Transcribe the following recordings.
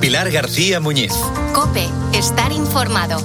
Pilar García Muñiz. COPE, estar informado.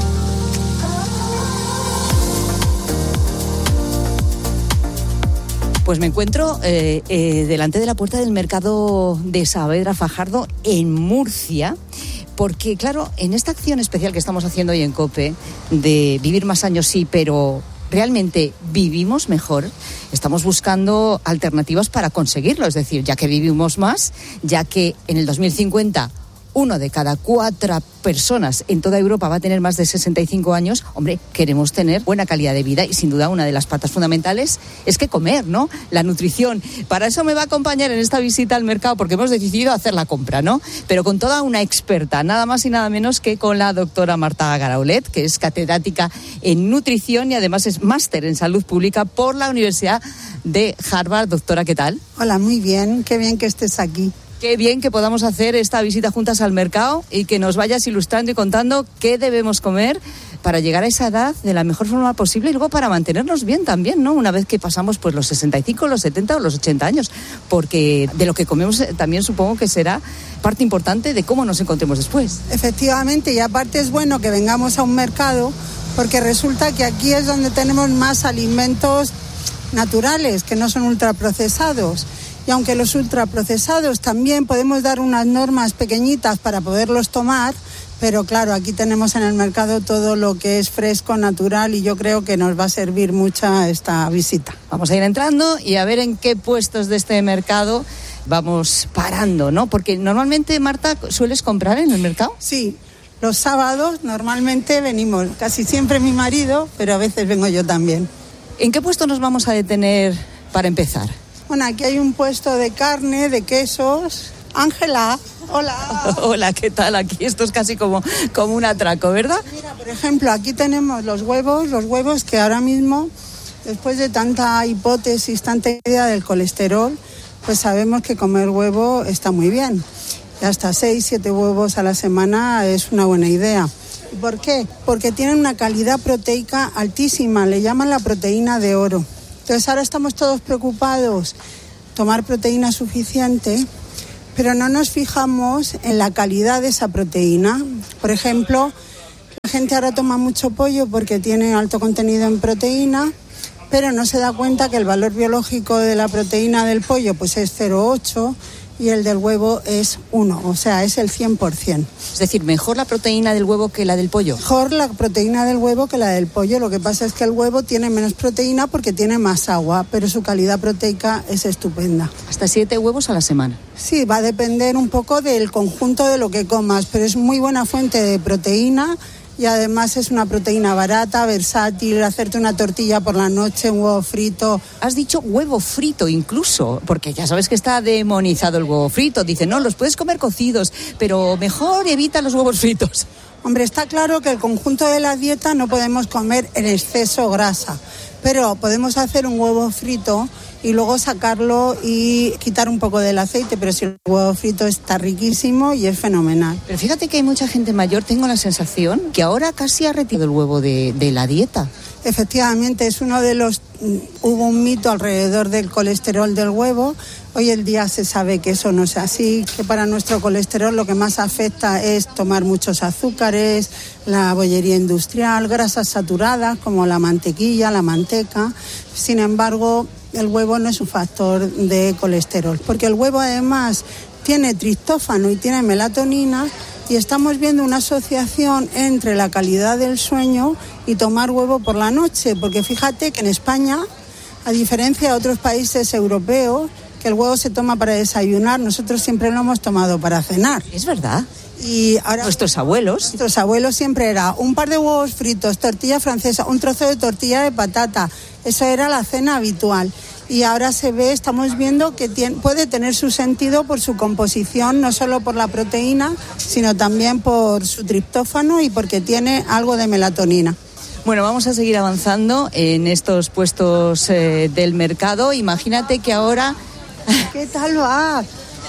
Pues me encuentro delante de la puerta del mercado de Saavedra Fajardo en Murcia, porque claro, en esta acción especial que estamos haciendo hoy en COPE, de vivir más años sí, pero realmente vivimos mejor, estamos buscando alternativas para conseguirlo, es decir, ya que vivimos más, ya que en el 2050 1 de cada 4 personas en toda Europa va a tener más de 65 años, hombre, queremos tener buena calidad de vida y sin duda una de las patas fundamentales es que comer, ¿no? La nutrición. Para eso me va a acompañar en esta visita al mercado porque hemos decidido hacer la compra, ¿no? Pero con toda una experta, nada más y nada menos que con la doctora Marta Garaulet, que es catedrática en nutrición y además es máster en salud pública por la Universidad de Harvard. Doctora, ¿qué tal? Hola, muy bien, qué bien que estés aquí. Qué bien que podamos hacer esta visita juntas al mercado y que nos vayas ilustrando y contando qué debemos comer para llegar a esa edad de la mejor forma posible y luego para mantenernos bien también, ¿no? Una vez que pasamos pues los 65, los 70 o los 80 años, porque de lo que comemos también supongo que será parte importante de cómo nos encontremos después. Efectivamente, y aparte es bueno que vengamos a un mercado porque resulta que aquí es donde tenemos más alimentos naturales, que no son ultraprocesados. Y aunque los ultraprocesados también podemos dar unas normas pequeñitas para poderlos tomar, pero claro, aquí tenemos en el mercado todo lo que es fresco, natural, y yo creo que nos va a servir mucho esta visita. Vamos a ir entrando y a ver en qué puestos de este mercado vamos parando, ¿no? Porque normalmente, Marta, ¿sueles comprar en el mercado? Sí, los sábados normalmente venimos, casi siempre mi marido, pero a veces vengo yo también. ¿En qué puesto nos vamos a detener para empezar? Bueno, aquí hay un puesto de carne, de quesos. Ángela, hola. Hola, ¿qué tal? Aquí esto es casi como un atraco, ¿verdad? Mira, por ejemplo, aquí tenemos los huevos que ahora mismo, después de tanta hipótesis, tanta idea del colesterol, pues sabemos que comer huevo está muy bien. Y hasta 6, 7 huevos a la semana es una buena idea. ¿Y por qué? Porque tienen una calidad proteica altísima, le llaman la proteína de oro. Entonces ahora estamos todos preocupados, tomar proteína suficiente, pero no nos fijamos en la calidad de esa proteína. Por ejemplo, la gente ahora toma mucho pollo porque tiene alto contenido en proteína, pero no se da cuenta que el valor biológico de la proteína del pollo pues es 0,8 y el del huevo es 1, o sea, es el 100%. Es decir, ¿mejor la proteína del huevo que la del pollo? Mejor la proteína del huevo que la del pollo. Lo que pasa es que el huevo tiene menos proteína porque tiene más agua, pero su calidad proteica es estupenda. ¿Hasta 7 huevos a la semana? Sí, va a depender un poco del conjunto de lo que comas, pero es muy buena fuente de proteína. Y además es una proteína barata, versátil, hacerte una tortilla por la noche, un huevo frito. Has dicho huevo frito incluso, porque ya sabes que está demonizado el huevo frito. Dicen, no, los puedes comer cocidos, pero mejor evita los huevos fritos. Hombre, está claro que el conjunto de la dieta no podemos comer en exceso grasa, pero podemos hacer un huevo frito y luego sacarlo y quitar un poco del aceite, pero si el huevo frito está riquísimo y es fenomenal. Pero fíjate que hay mucha gente mayor, tengo la sensación, que ahora casi ha retirado el huevo de la dieta. Efectivamente, es uno de los... Hubo un mito alrededor del colesterol del huevo. Hoy en día se sabe que eso no es así, que para nuestro colesterol lo que más afecta es tomar muchos azúcares, la bollería industrial, grasas saturadas como la mantequilla, la manteca. Sin embargo, el huevo no es un factor de colesterol, porque el huevo además tiene triptófano y tiene melatonina, y estamos viendo una asociación entre la calidad del sueño y tomar huevo por la noche, porque fíjate que en España, a diferencia de otros países europeos, que el huevo se toma para desayunar, nosotros siempre lo hemos tomado para cenar. Es verdad. Y ahora nuestros abuelos siempre era un par de huevos fritos, tortilla francesa, un trozo de tortilla de patata. Eso era la cena habitual. Y ahora estamos viendo que puede tener su sentido por su composición, no solo por la proteína, sino también por su triptófano y porque tiene algo de melatonina. Bueno, vamos a seguir avanzando en estos puestos del mercado. Imagínate que ahora... ¿Qué tal va?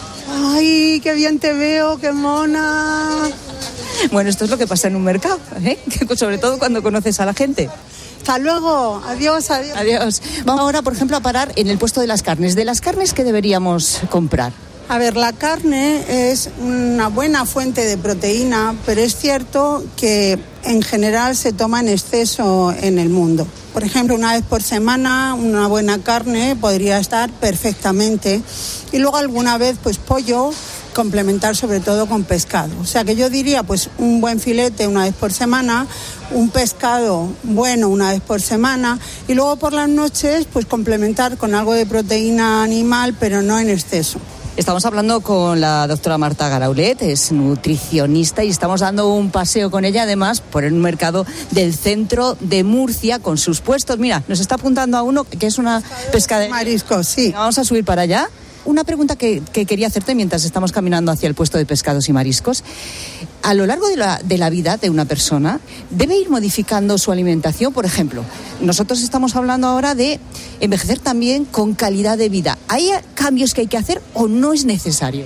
¡Ay, qué bien te veo, qué mona! Bueno, esto es lo que pasa en un mercado, ¿eh? Sobre todo cuando conoces a la gente. Hasta luego, adiós, adiós. Adiós. Vamos ahora, por ejemplo, a parar en el puesto de las carnes. ¿De las carnes qué deberíamos comprar? A ver, la carne es una buena fuente de proteína, pero es cierto que en general se toma en exceso en el mundo. Por ejemplo, una vez por semana una buena carne podría estar perfectamente. Y luego alguna vez pues pollo, complementar sobre todo con pescado. O sea que yo diría pues un buen filete una vez por semana, un pescado bueno una vez por semana y luego por las noches pues complementar con algo de proteína animal, pero no en exceso. Estamos hablando con la doctora Marta Garaulet, es nutricionista y estamos dando un paseo con ella además por el mercado del centro de Murcia con sus puestos. Mira, nos está apuntando a uno que es una pescadería. Mariscos, sí. Vamos a subir para allá. Una pregunta que quería hacerte mientras estamos caminando hacia el puesto de pescados y mariscos. A lo largo de la vida de una persona, ¿debe ir modificando su alimentación? Por ejemplo, nosotros estamos hablando ahora de envejecer también con calidad de vida. ¿Hay cambios que hay que hacer o no es necesario?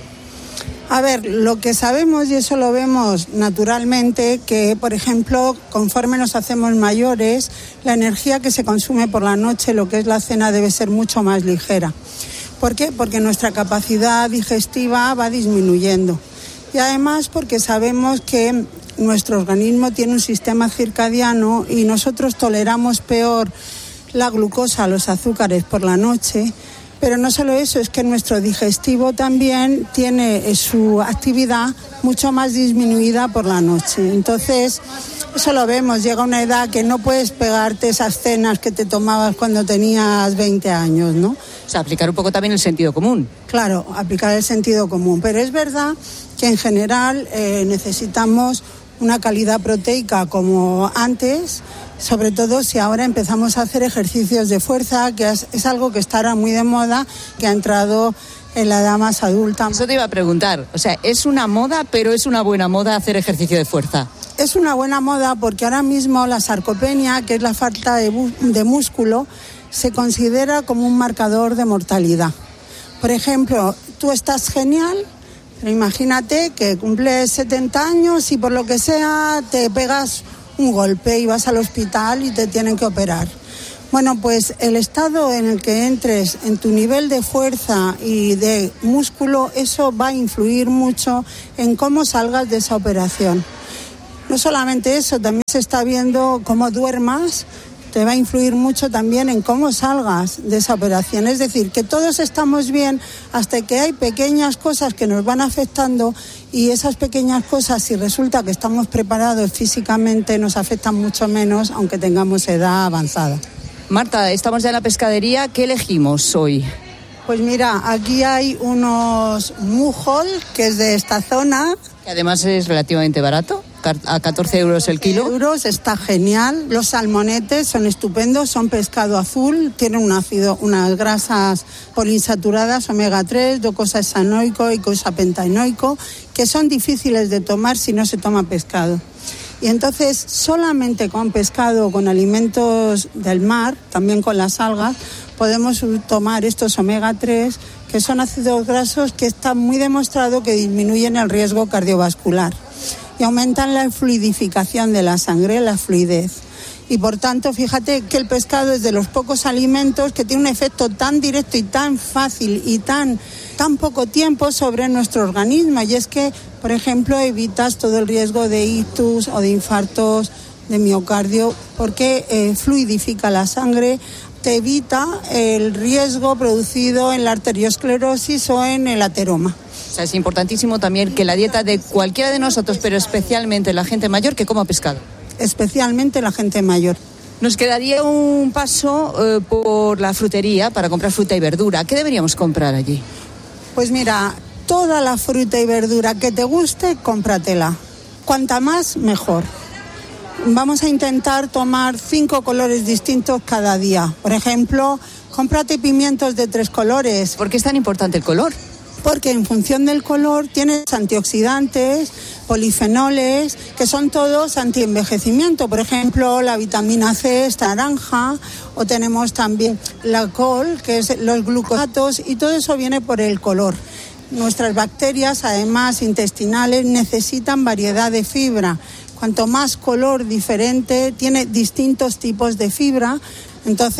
A ver, lo que sabemos, y eso lo vemos naturalmente, que, por ejemplo, conforme nos hacemos mayores, la energía que se consume por la noche, lo que es la cena, debe ser mucho más ligera. ¿Por qué? Porque nuestra capacidad digestiva va disminuyendo. Y además porque sabemos que nuestro organismo tiene un sistema circadiano y nosotros toleramos peor la glucosa, los azúcares por la noche. Pero no solo eso, es que nuestro digestivo también tiene su actividad mucho más disminuida por la noche. Entonces, eso lo vemos, llega una edad que no puedes pegarte esas cenas que te tomabas cuando tenías 20 años, ¿no? O sea, aplicar un poco también el sentido común. Claro, aplicar el sentido común. Pero es verdad que en general necesitamos una calidad proteica como antes, sobre todo si ahora empezamos a hacer ejercicios de fuerza, que es algo que está ahora muy de moda, que ha entrado en la edad más adulta. Eso te iba a preguntar, o sea, es una moda, pero es una buena moda hacer ejercicio de fuerza. Es una buena moda porque ahora mismo la sarcopenia, que es la falta de músculo, se considera como un marcador de mortalidad. Por ejemplo, tú estás genial, pero imagínate que cumples 70 años y por lo que sea te pegas un golpe y vas al hospital y te tienen que operar. Bueno, pues el estado en el que entres, en tu nivel de fuerza y de músculo, eso va a influir mucho en cómo salgas de esa operación. No solamente eso, también se está viendo cómo duermas, te va a influir mucho también en cómo salgas de esa operación. Es decir, que todos estamos bien hasta que hay pequeñas cosas que nos van afectando y esas pequeñas cosas, si resulta que estamos preparados físicamente, nos afectan mucho menos, aunque tengamos edad avanzada. Marta, estamos ya en la pescadería. ¿Qué elegimos hoy? Pues mira, aquí hay unos mujol, que es de esta zona. Que además es relativamente barato, a 14 euros el kilo. Euros, está genial. Los salmonetes son estupendos, son pescado azul, tienen unas grasas poliinsaturadas, omega 3, docosahexaenoico y icosapentaenoico, que son difíciles de tomar si no se toma pescado. Y entonces solamente con pescado o con alimentos del mar, también con las algas, podemos tomar estos omega 3, que son ácidos grasos que está muy demostrado que disminuyen el riesgo cardiovascular y aumentan la fluidificación de la sangre, la fluidez. Y por tanto, fíjate que el pescado es de los pocos alimentos que tiene un efecto tan directo y tan fácil y tan poco tiempo sobre nuestro organismo. Y es que, por ejemplo, evitas todo el riesgo de ictus o de infartos de miocardio porque fluidifica la sangre, te evita el riesgo producido en la arteriosclerosis o en el ateroma. O sea, es importantísimo también que la dieta de cualquiera de nosotros, pero especialmente la gente mayor, que coma pescado. Especialmente la gente mayor. Nos quedaría un paso por la frutería para comprar fruta y verdura. ¿Qué deberíamos comprar allí? Pues mira, toda la fruta y verdura que te guste, cómpratela. Cuanta más, mejor. Vamos a intentar tomar 5 colores distintos cada día. Por ejemplo, cómprate pimientos de 3 colores. ¿Por qué es tan importante el color? Porque en función del color tienes antioxidantes, polifenoles, que son todos antienvejecimiento. Por ejemplo, la vitamina C es naranja, o tenemos también la col, que es los glucosatos, y todo eso viene por el color. Nuestras bacterias, además intestinales, necesitan variedad de fibra. Cuanto más color diferente, tiene distintos tipos de fibra. Entonces,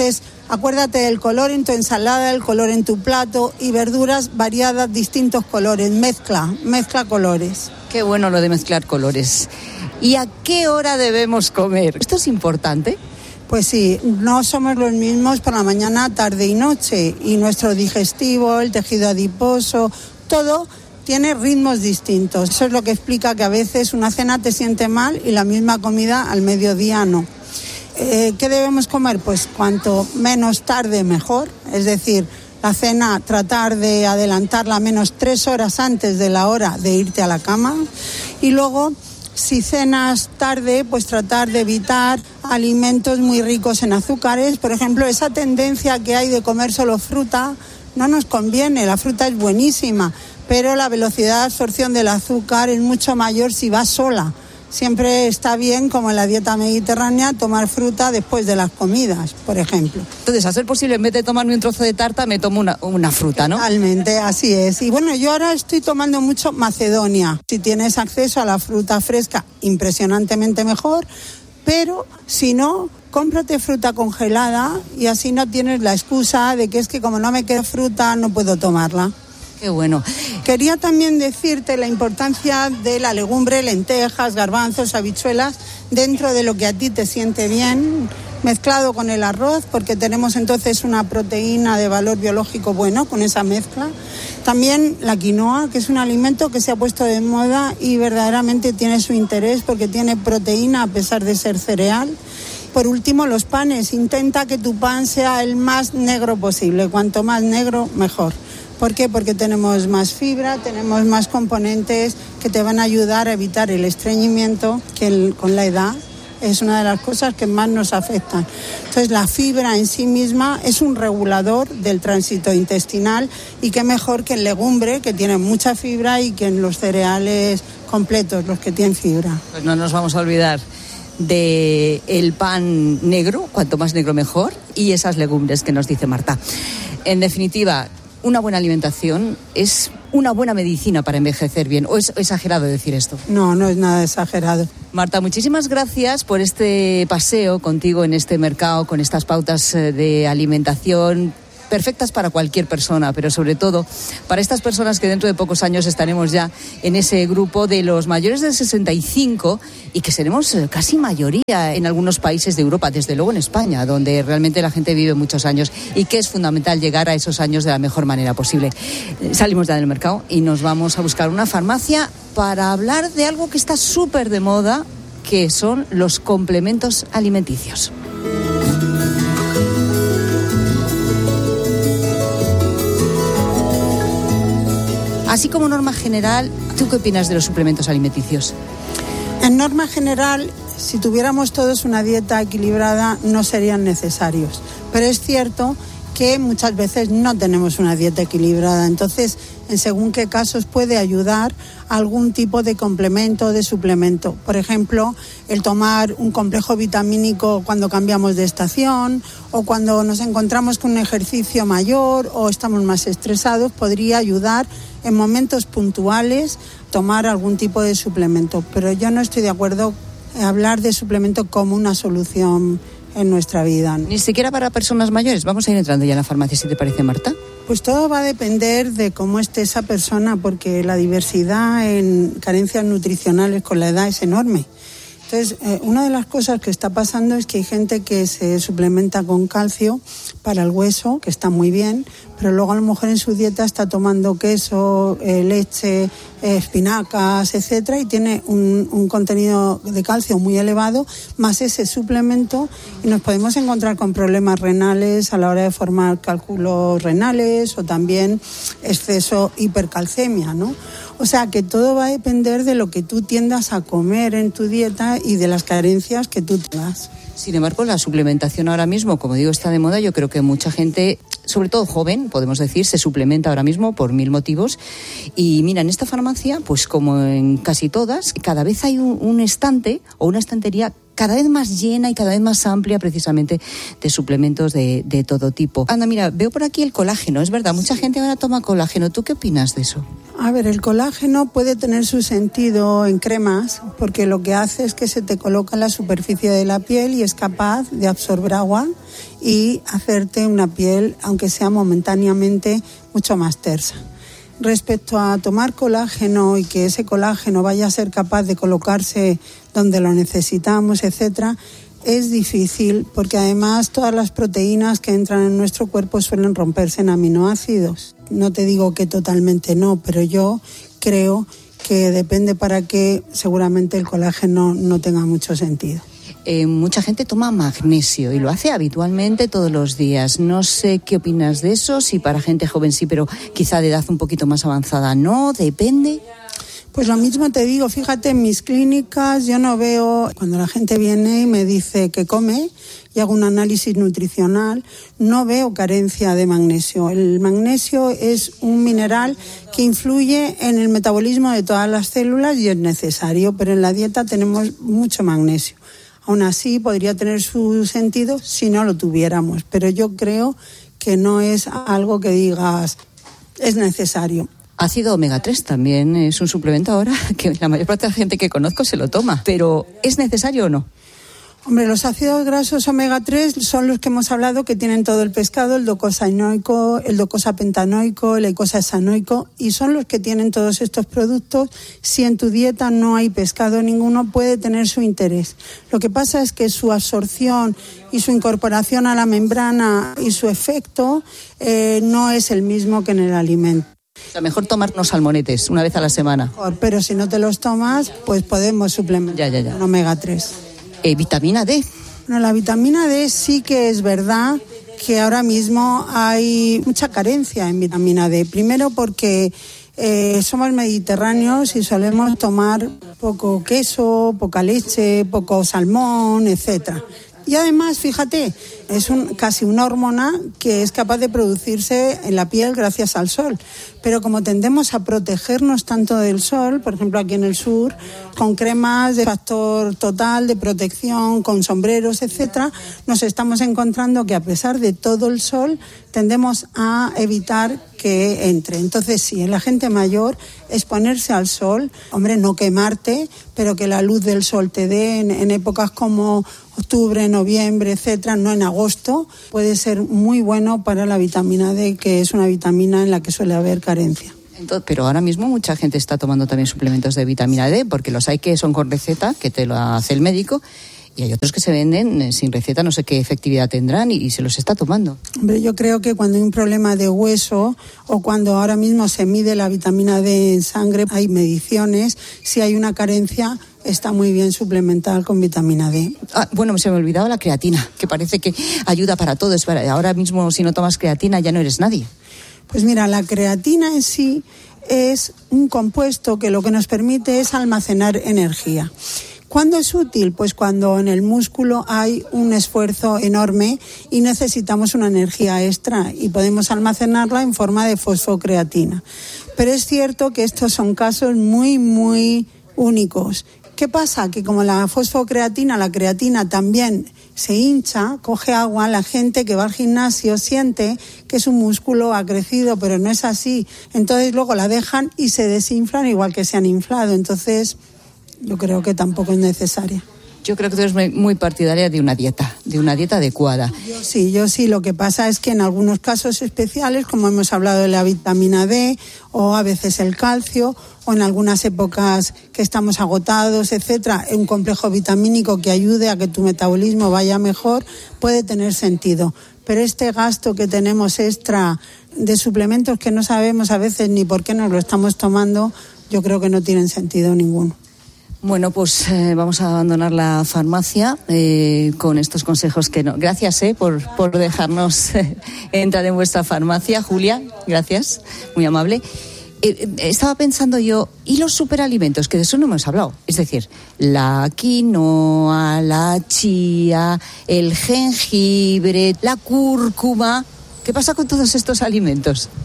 Acuérdate del color en tu ensalada, el color en tu plato y verduras variadas, distintos colores. Mezcla colores. Qué bueno lo de mezclar colores. ¿Y a qué hora debemos comer? ¿Esto es importante? Pues sí, no somos los mismos por la mañana, tarde y noche. Y nuestro digestivo, el tejido adiposo, todo tiene ritmos distintos. Eso es lo que explica que a veces una cena te siente mal y la misma comida al mediodía no. ¿Qué debemos comer? Pues cuanto menos tarde mejor, es decir, la cena tratar de adelantarla menos 3 horas antes de la hora de irte a la cama y luego si cenas tarde pues tratar de evitar alimentos muy ricos en azúcares, por ejemplo esa tendencia que hay de comer solo fruta no nos conviene, la fruta es buenísima, pero la velocidad de absorción del azúcar es mucho mayor si va sola. Siempre está bien, como en la dieta mediterránea, tomar fruta después de las comidas, por ejemplo. Entonces, a ser posible, en vez de tomarme un trozo de tarta, me tomo una fruta, ¿no? Totalmente, así es. Y bueno, yo ahora estoy tomando mucho Macedonia. Si tienes acceso a la fruta fresca, impresionantemente mejor. Pero si no, cómprate fruta congelada y así no tienes la excusa de que es que como no me queda fruta, no puedo tomarla. Qué bueno. Quería también decirte la importancia de la legumbre, lentejas, garbanzos, habichuelas, dentro de lo que a ti te siente bien, mezclado con el arroz, porque tenemos entonces una proteína de valor biológico bueno con esa mezcla. También la quinoa, que es un alimento que se ha puesto de moda y verdaderamente tiene su interés porque tiene proteína a pesar de ser cereal. Por último, los panes. Intenta que tu pan sea el más negro posible. Cuanto más negro, mejor. ¿Por qué? Porque tenemos más fibra, tenemos más componentes que te van a ayudar a evitar el estreñimiento, que con la edad es una de las cosas que más nos afectan. Entonces, la fibra en sí misma es un regulador del tránsito intestinal y qué mejor que en legumbre, que tiene mucha fibra, y que en los cereales completos, los que tienen fibra. Pues no nos vamos a olvidar del pan negro, cuanto más negro mejor, y esas legumbres que nos dice Marta. En definitiva, una buena alimentación es una buena medicina para envejecer bien. ¿O es exagerado decir esto? No, no es nada exagerado. Marta, muchísimas gracias por este paseo contigo en este mercado, con estas pautas de alimentación perfectas para cualquier persona, pero sobre todo para estas personas que dentro de pocos años estaremos ya en ese grupo de los mayores de 65 y que seremos casi mayoría en algunos países de Europa, desde luego en España, donde realmente la gente vive muchos años y que es fundamental llegar a esos años de la mejor manera posible. Salimos ya del mercado y nos vamos a buscar una farmacia para hablar de algo que está súper de moda, que son los complementos alimenticios. Así como norma general, ¿tú qué opinas de los suplementos alimenticios? En norma general, si tuviéramos todos una dieta equilibrada, no serían necesarios. Pero es cierto que muchas veces no tenemos una dieta equilibrada. Entonces, en según qué casos puede ayudar algún tipo de complemento o de suplemento. Por ejemplo, el tomar un complejo vitamínico cuando cambiamos de estación o cuando nos encontramos con un ejercicio mayor o estamos más estresados, podría ayudar en momentos puntuales tomar algún tipo de suplemento. Pero yo no estoy de acuerdo en hablar de suplemento como una solución en nuestra vida. Ni siquiera para personas mayores. Vamos a ir entrando ya en la farmacia, si te parece, Marta. Pues todo va a depender de cómo esté esa persona, porque la diversidad en carencias nutricionales con la edad es enorme. Entonces, una de las cosas que está pasando es que hay gente que se suplementa con calcio para el hueso, que está muy bien, pero luego a lo mejor en su dieta está tomando queso, leche, espinacas, etcétera, y tiene un contenido de calcio muy elevado, más ese suplemento, y nos podemos encontrar con problemas renales a la hora de formar cálculos renales o también exceso hipercalcemia, ¿no? O sea que todo va a depender de lo que tú tiendas a comer en tu dieta y de las carencias que tú tengas. Sin embargo, la suplementación ahora mismo, como digo, está de moda. Yo creo que mucha gente, sobre todo joven, podemos decir, se suplementa ahora mismo por 1000 motivos. Y mira, en esta farmacia, pues como en casi todas, cada vez hay un estante o una estantería cada vez más llena y cada vez más amplia precisamente de suplementos de todo tipo. Anda, mira, veo por aquí el colágeno, es verdad, mucha gente ahora toma colágeno. ¿Tú qué opinas de eso? A ver, el colágeno puede tener su sentido en cremas porque lo que hace es que se te coloca en la superficie de la piel y es capaz de absorber agua y hacerte una piel, aunque sea momentáneamente, mucho más tersa. Respecto a tomar colágeno y que ese colágeno vaya a ser capaz de colocarse donde lo necesitamos, etcétera, es difícil porque además todas las proteínas que entran en nuestro cuerpo suelen romperse en aminoácidos. No te digo que totalmente no, pero yo creo que depende para qué, seguramente el colágeno no tenga mucho sentido. Mucha gente toma magnesio y lo hace habitualmente todos los días. No sé qué opinas de eso, si para gente joven sí, pero quizá de edad un poquito más avanzada no, depende. Pues lo mismo te digo, fíjate, en mis clínicas yo no veo, cuando la gente viene y me dice que come y hago un análisis nutricional, no veo carencia de magnesio. El magnesio es un mineral que influye en el metabolismo de todas las células y es necesario, pero en la dieta tenemos mucho magnesio. Aún así, podría tener su sentido si no lo tuviéramos, pero yo creo que no es algo que digas es necesario. Ácido omega 3 también es un suplemento ahora que la mayor parte de la gente que conozco se lo toma, pero ¿es necesario o no? Hombre, los ácidos grasos omega 3 son los que hemos hablado que tienen todo el pescado, el docosahexaenoico, el docosapentanoico, el eicosahexaenoico, y son los que tienen todos estos productos. Si en tu dieta no hay pescado ninguno, puede tener su interés. Lo que pasa es que su absorción y su incorporación a la membrana y su efecto no es el mismo que en el alimento. O sea, mejor tomarnos salmonetes una vez a la semana. Pero si no te los tomas, pues podemos suplementar con omega 3. ¿Vitamina D? Bueno, la vitamina D sí que es verdad que ahora mismo hay mucha carencia en vitamina D. Primero porque somos mediterráneos y solemos tomar poco queso, poca leche, poco salmón, etcétera. Y además, fíjate, es casi una hormona que es capaz de producirse en la piel gracias al sol. Pero como tendemos a protegernos tanto del sol, por ejemplo aquí en el sur, con cremas de factor total de protección, con sombreros, etcétera, nos estamos encontrando que a pesar de todo el sol tendemos a evitar que entre. Entonces sí, en la gente mayor exponerse al sol, hombre, no quemarte, pero que la luz del sol te dé en épocas como octubre, noviembre, etcétera, no en agosto, puede ser muy bueno para la vitamina D, que es una vitamina en la que suele haber carencia. Entonces, pero ahora mismo mucha gente está tomando también suplementos de vitamina D, porque los hay que son con receta, que te lo hace el médico, y hay otros que se venden sin receta, no sé qué efectividad tendrán y se los está tomando. Hombre, yo creo que cuando hay un problema de hueso o cuando ahora mismo se mide la vitamina D en sangre, hay mediciones, si hay una carencia está muy bien suplementar con vitamina D. Bueno, se me olvidaba la creatina, que parece que ayuda para todo. Ahora mismo si no tomas creatina ya no eres nadie. Pues mira, la creatina en sí es un compuesto que lo que nos permite es almacenar energía. ¿Cuándo es útil? Pues cuando en el músculo hay un esfuerzo enorme y necesitamos una energía extra y podemos almacenarla en forma de fosfocreatina. Pero es cierto que estos son casos muy, muy únicos. ¿Qué pasa? Que como la fosfocreatina, la creatina también se hincha, coge agua, la gente que va al gimnasio siente que su músculo ha crecido, pero no es así. Entonces luego la dejan y se desinflan igual que se han inflado. Entonces yo creo que tampoco es necesaria. Yo creo que tú eres muy partidaria de una dieta adecuada. Yo sí. Lo que pasa es que en algunos casos especiales, como hemos hablado de la vitamina D o a veces el calcio, o en algunas épocas que estamos agotados, etcétera, un complejo vitamínico que ayude a que tu metabolismo vaya mejor, puede tener sentido. Pero este gasto que tenemos extra de suplementos que no sabemos a veces ni por qué nos lo estamos tomando, yo creo que no tienen sentido ninguno. Bueno, pues vamos a abandonar la farmacia con estos consejos que no. Gracias por dejarnos entrar en vuestra farmacia, Julia. Gracias, muy amable. Estaba pensando yo, ¿y los superalimentos? Que de eso no hemos hablado. Es decir, la quinoa, la chía, el jengibre, la cúrcuma. ¿Qué pasa con todos estos alimentos?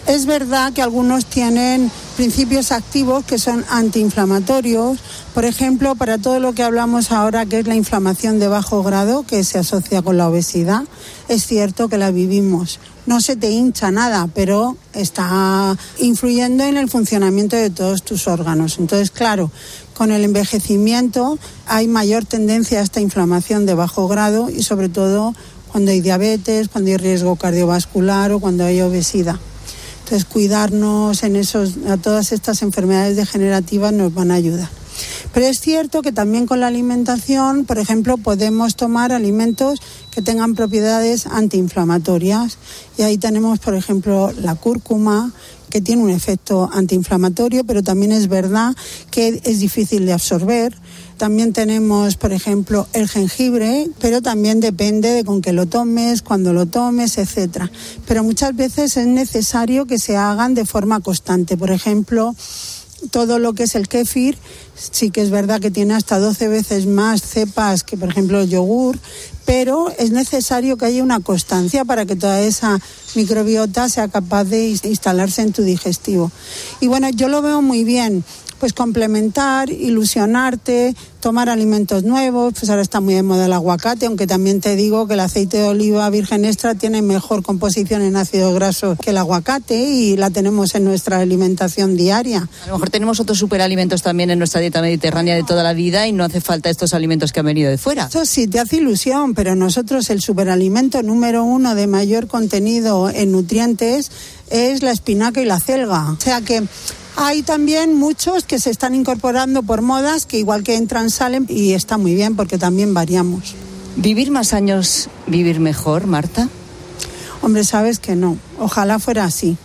Es verdad que algunos tienen principios activos que son antiinflamatorios, por ejemplo, para todo lo que hablamos ahora, que es la inflamación de bajo grado, que se asocia con la obesidad, es cierto que la vivimos. No se te hincha nada, pero está influyendo en el funcionamiento de todos tus órganos. Entonces, claro, con el envejecimiento hay mayor tendencia a esta inflamación de bajo grado y sobre todo cuando hay diabetes, cuando hay riesgo cardiovascular o cuando hay obesidad. Entonces, cuidarnos a todas estas enfermedades degenerativas nos van a ayudar. Pero es cierto que también con la alimentación, por ejemplo, podemos tomar alimentos que tengan propiedades antiinflamatorias. Y ahí tenemos, por ejemplo, la cúrcuma, que tiene un efecto antiinflamatorio, pero también es verdad que es difícil de absorber. También tenemos, por ejemplo, el jengibre, pero también depende de con qué lo tomes, cuándo lo tomes, etcétera. Pero muchas veces es necesario que se hagan de forma constante. Por ejemplo, todo lo que es el kéfir, sí que es verdad que tiene hasta 12 veces más cepas que, por ejemplo, el yogur, pero es necesario que haya una constancia para que toda esa microbiota sea capaz de instalarse en tu digestivo. Y bueno, yo lo veo muy bien, pues complementar, ilusionarte, tomar alimentos nuevos, pues ahora está muy de moda el aguacate, aunque también te digo que el aceite de oliva virgen extra tiene mejor composición en ácidos grasos que el aguacate y la tenemos en nuestra alimentación diaria. A lo mejor tenemos otros superalimentos también en nuestra dieta mediterránea de toda la vida y no hace falta estos alimentos que han venido de fuera. Eso sí, te hace ilusión, pero nosotros el superalimento número 1 de mayor contenido en nutrientes es la espinaca y la acelga. O sea que hay también muchos que se están incorporando por modas, que igual que entran, salen, y está muy bien porque también variamos. ¿Vivir más años, vivir mejor, Marta? Hombre, sabes que no. Ojalá fuera así.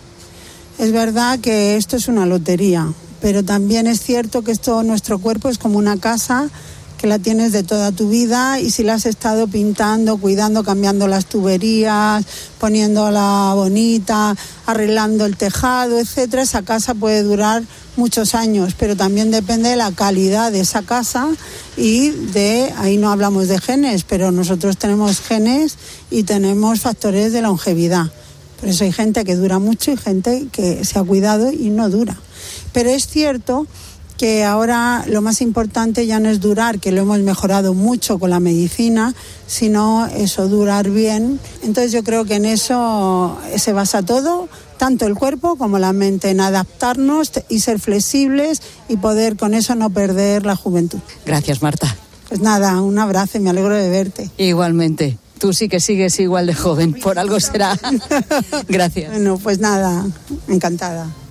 Es verdad que esto es una lotería, pero también es cierto que nuestro cuerpo es como una casa que la tienes de toda tu vida y si la has estado pintando, cuidando, cambiando las tuberías, poniéndola bonita, arreglando el tejado, etcétera, esa casa puede durar muchos años, pero también depende de la calidad de esa casa y ahí no hablamos de genes, pero nosotros tenemos genes y tenemos factores de longevidad. Por eso hay gente que dura mucho y gente que se ha cuidado y no dura. Pero es cierto que ahora lo más importante ya no es durar, que lo hemos mejorado mucho con la medicina, sino eso, durar bien. Entonces yo creo que en eso se basa todo, tanto el cuerpo como la mente, en adaptarnos y ser flexibles y poder con eso no perder la juventud. Gracias, Marta. Pues nada, un abrazo y me alegro de verte. Igualmente. Tú sí que sigues igual de joven, por algo será. Gracias. Bueno, pues nada, encantada.